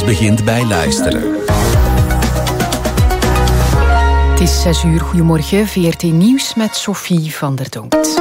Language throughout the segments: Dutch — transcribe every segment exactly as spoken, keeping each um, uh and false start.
begint bij luisteren. Het is zes uur. Goedemorgen. V R T Nieuws met Sophie van der Donkt.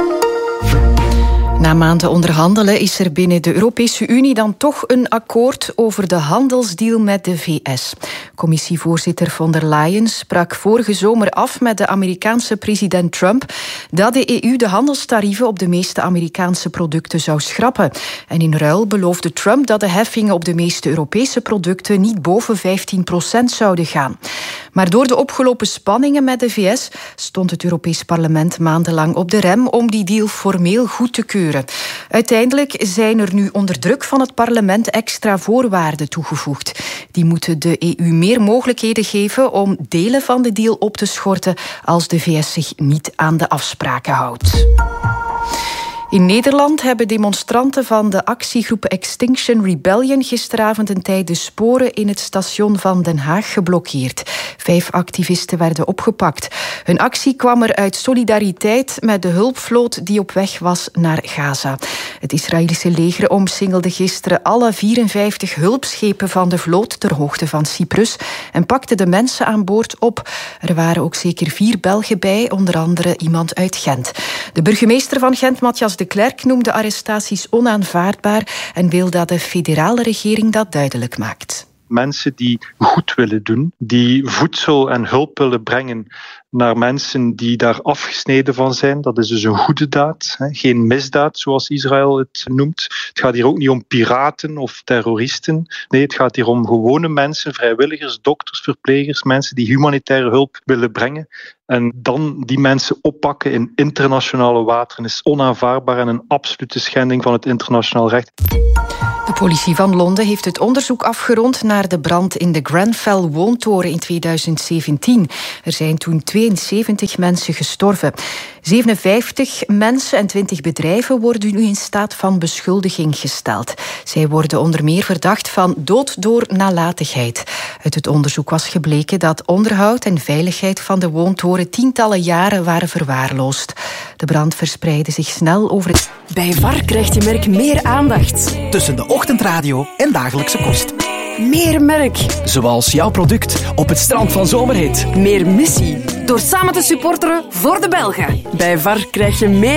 Na maanden onderhandelen is er binnen de Europese Unie dan toch een akkoord over de handelsdeal met de V S. Commissievoorzitter von der Leyen sprak vorige zomer af met de Amerikaanse president Trump dat de E U de handelstarieven op de meeste Amerikaanse producten zou schrappen. En in ruil beloofde Trump dat de heffingen op de meeste Europese producten niet boven vijftien procent zouden gaan. Maar door de opgelopen spanningen met de V S stond het Europees Parlement maandenlang op de rem om die deal formeel goed te keuren. Uiteindelijk zijn er nu onder druk van het parlement extra voorwaarden toegevoegd. Die moeten de E U meer mogelijkheden geven om delen van de deal op te schorten als de V S zich niet aan de afspraken houdt. In Nederland hebben demonstranten van de actiegroep Extinction Rebellion gisteravond een tijd de sporen in het station van Den Haag geblokkeerd. Vijf activisten werden opgepakt. Hun actie kwam er uit solidariteit met de hulpvloot die op weg was naar Gaza. Het Israëlische leger omsingelde gisteren alle vierenvijftig hulpschepen van de vloot ter hoogte van Cyprus en pakte de mensen aan boord op. Er waren ook zeker vier Belgen bij, onder andere iemand uit Gent. De burgemeester van Gent, Matthias de Klerk, noemde arrestaties onaanvaardbaar en wil dat de federale regering dat duidelijk maakt. Mensen die goed willen doen, die voedsel en hulp willen brengen naar mensen die daar afgesneden van zijn. Dat is dus een goede daad, hè? Geen misdaad zoals Israël het noemt. Het gaat hier ook niet om piraten of terroristen. Nee, het gaat hier om gewone mensen, vrijwilligers, dokters, verplegers, mensen die humanitaire hulp willen brengen. En dan die mensen oppakken in internationale wateren is onaanvaardbaar en een absolute schending van het internationaal recht. De politie van Londen heeft het onderzoek afgerond naar de brand in de Grenfell woontoren in tweeduizend zeventien. Er zijn toen tweeënzeventig mensen gestorven. zevenenvijftig mensen en twintig bedrijven worden nu in staat van beschuldiging gesteld. Zij worden onder meer verdacht van dood door nalatigheid. Uit het onderzoek was gebleken dat onderhoud en veiligheid van de woontoren tientallen jaren waren verwaarloosd. De brand verspreidde zich snel over het... Bij V A R krijgt je merk meer aandacht. Tussen de ochtendradio en dagelijkse kost. Meer merk. Zoals jouw product op het strand van Zomerhit. Meer missie. Door samen te supporteren voor de Belgen. Bij V A R krijg je meer